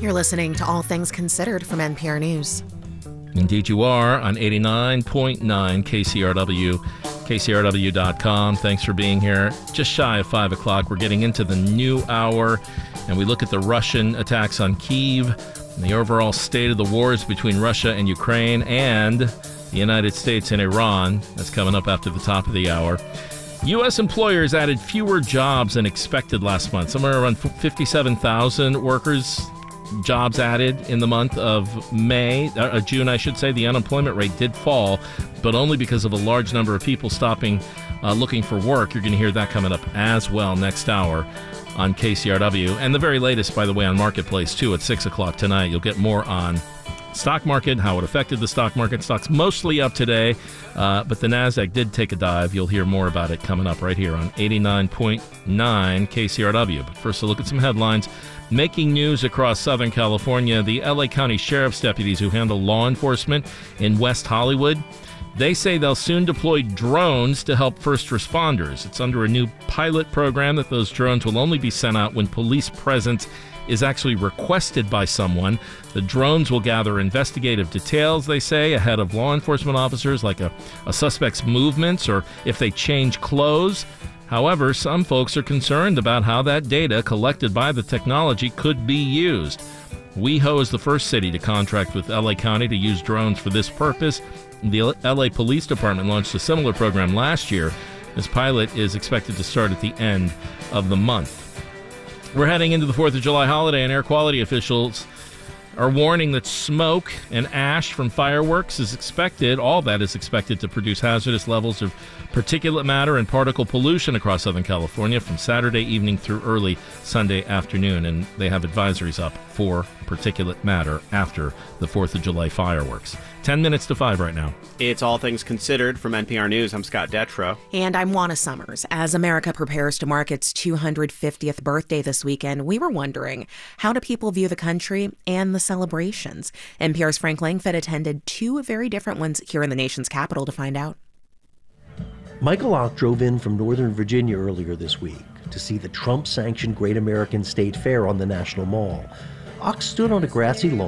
You're listening to All Things Considered from NPR News. Indeed you are, on 89.9 KCRW, KCRW.com. Thanks for being here. Just shy of 5 o'clock. We're getting into the new hour, and we look at the Russian attacks on Kyiv and the overall state of the wars between Russia and Ukraine and the United States and Iran. That's coming up after the top of the hour. U.S. employers added fewer jobs than expected last month. Somewhere around 57,000 workers jobs added in the month of June, I should say. The unemployment rate did fall, but only because of a large number of people stopping looking for work. You're going to hear that coming up as well next hour on KCRW. And the very latest, by the way, on Marketplace, too, at 6 o'clock tonight. You'll get more on stock market, how it affected the stock market. Stock's mostly up today, but the NASDAQ did take a dive. You'll hear more about it coming up right here on 89.9 KCRW. But first, a look at some headlines. Making news across Southern California, the LA County Sheriff's deputies who handle law enforcement in West Hollywood, they say they'll soon deploy drones to help first responders. It's under a new pilot program that those drones will only be sent out when police presence is actually requested by someone. The drones will gather investigative details, they say, ahead of law enforcement officers, like a suspect's movements or if they change clothes. However, some folks are concerned about how that data collected by the technology could be used. WeHo is the first city to contract with LA County to use drones for this purpose. The LA Police Department launched a similar program last year. This pilot is expected to start at the end of the month. We're heading into the 4th of July holiday, and air quality officials are warning that smoke and ash from fireworks is expected, all that is expected to produce hazardous levels of particulate matter and particle pollution across Southern California from Saturday evening through early Sunday afternoon. And they have advisories up for particulate matter after the 4th of July fireworks. 10 minutes to 5 right now. It's All Things Considered from NPR News. I'm Scott Detrow. And I'm Juana Summers. As America prepares to mark its 250th birthday this weekend, we were wondering, how do people view the country and the celebrations? NPR's Frank Langford attended two very different ones here in the nation's capital to find out. Michael Ock drove in from Northern Virginia earlier this week to see the Trump-sanctioned Great American State Fair on the National Mall. Ock stood on a grassy lawn